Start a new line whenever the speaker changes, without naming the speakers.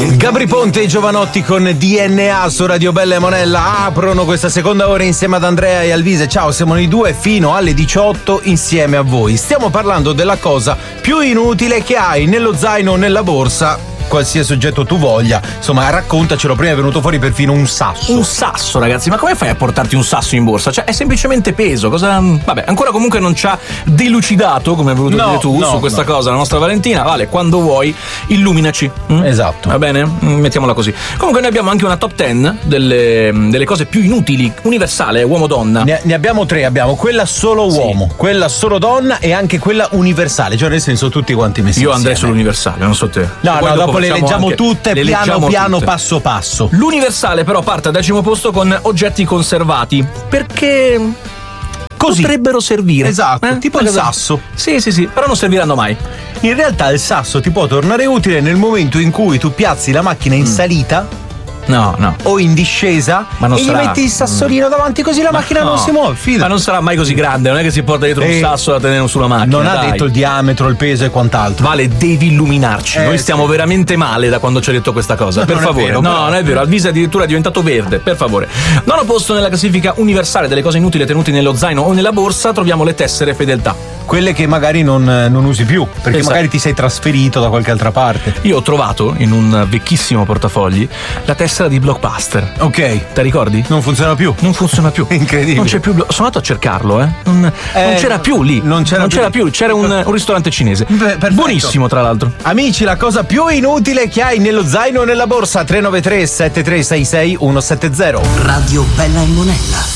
Gabri Ponte e Giovanotti con DNA su Radio Bella e Monella aprono questa seconda ora insieme ad Andrea e Alvise. Ciao, siamo noi due fino alle 18 insieme a voi. Stiamo parlando della cosa più inutile che hai nello zaino o nella borsa, qualsiasi oggetto tu voglia. Insomma, raccontacelo. Prima è venuto fuori perfino un sasso.
Un sasso, ragazzi, ma come fai a portarti un sasso in borsa? Cioè, è semplicemente peso. Cosa. Vabbè, ancora comunque non ci ha delucidato, come hai voluto dire tu, su questa cosa la nostra Valentina. Vale, quando vuoi, illuminaci.
Esatto.
Va bene? Mettiamola così. Comunque noi abbiamo anche una top 10 delle cose più inutili, universale, uomo-donna.
Ne abbiamo tre. Abbiamo quella solo uomo, quella solo donna e anche quella universale. Cioè, nel senso, tutti quanti messi
Io andrei sull'universale, non so te.
No, dopo le leggiamo anche, tutte
le
piano
leggiamo
piano,
tutte.
passo passo.
L'universale però parte al 10° posto con oggetti conservati, perché così potrebbero servire.
Esatto, tipo il sasso.
Sì, però non serviranno mai.
In realtà il sasso ti può tornare utile nel momento in cui tu piazzi la macchina in salita.
No.
O in discesa,
ma non
e
sarà.
Gli metti il sassolino davanti, così la macchina non si muove.
Ma non sarà mai così grande, non è che si porta dietro un sasso da tenere sulla macchina.
Non ha detto il diametro, il peso e quant'altro.
Vale, devi illuminarci. Noi stiamo veramente male da quando ci hai detto questa cosa. Per favore.
Vero,
no, non è vero. Alvise addirittura è diventato verde. Per favore. Nono posto nella classifica universale delle cose inutili tenute nello zaino o nella borsa troviamo le tessere fedeltà.
Quelle che magari non usi più, perché magari ti sei trasferito da qualche altra parte.
Io ho trovato in un vecchissimo portafogli la tessera di Blockbuster.
Ok.
Te ricordi?
Non funziona più.
Non funziona più.
Incredibile.
Non c'è più. Sono andato a cercarlo, Non c'era più lì. Non c'era più. C'era un ristorante cinese. Buonissimo, tra l'altro.
Amici, la cosa più inutile che hai nello zaino o nella borsa. 393 7366 170.
Radio Bella e Monella.